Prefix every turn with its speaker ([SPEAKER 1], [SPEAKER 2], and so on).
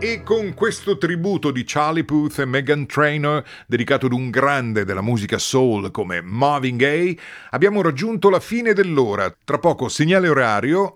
[SPEAKER 1] E con questo tributo di Charlie Puth e Meghan Trainor, dedicato ad un grande della musica soul come Marvin Gaye, abbiamo raggiunto la fine dell'ora. Tra poco segnale orario